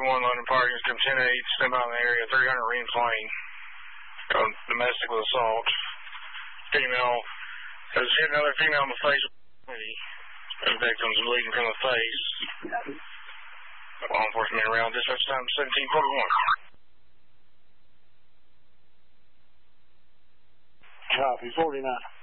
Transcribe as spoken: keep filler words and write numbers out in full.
one, London Park, Jim ten eight, stand by in the area, three hundred Reams Lane. Um, domestic with assault. Female has hit another female in the face. The victim's bleeding from the face. Law enforcement around dispatch time seventeen forty-one. Copy, forty-nine.